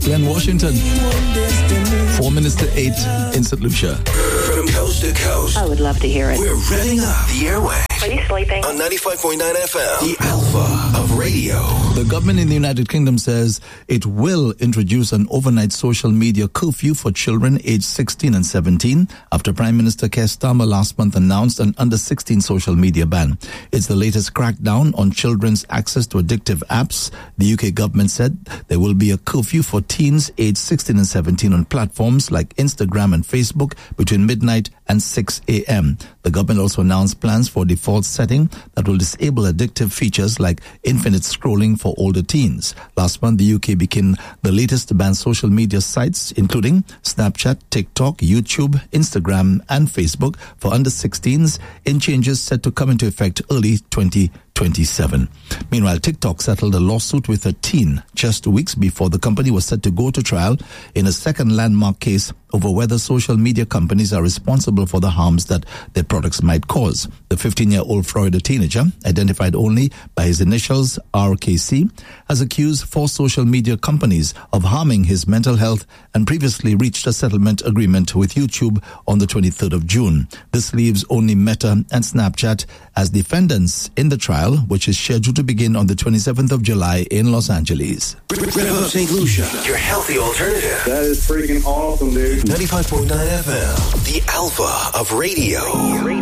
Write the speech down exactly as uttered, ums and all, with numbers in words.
Glenn Washington. Four minutes to eight in Saint Lucia. From coast to coast. I would love to hear it. We're revving up the airway. Are you sleeping? On ninety-five point nine F M. The Alpha of radio. The government in the United Kingdom says it will introduce an overnight social media curfew for children aged sixteen and seventeen after Prime Minister Keir Starmer last month announced an under sixteen social media ban. It's the latest crackdown on children's access to addictive apps. The U K government said there will be a curfew for teens aged sixteen and seventeen on platforms like Instagram and Facebook between midnight and six a.m. The government also announced plans for a default setting that will disable addictive features like infinite scrolling for older teens. Last month, the U K became the latest to ban social media sites, including Snapchat, TikTok, YouTube, Instagram, and Facebook for under sixteens, in changes set to come into effect early twenty twenty-seven. Meanwhile, TikTok settled a lawsuit with a teen just weeks before the company was set to go to trial in a second landmark case over whether social media companies are responsible for the harms that their products might cause. The fifteen-year-old Florida teenager, identified only by his initials R K C, has accused four social media companies of harming his mental health and previously reached a settlement agreement with YouTube on the twenty-third of June. This leaves only Meta and Snapchat as defendants in the trial, which is scheduled to begin on the twenty-seventh of July in Los Angeles. Rev Up Saint Lucia, your healthy alternative. That is freaking awesome, dude. ninety-five point nine F M, the Alpha of radio.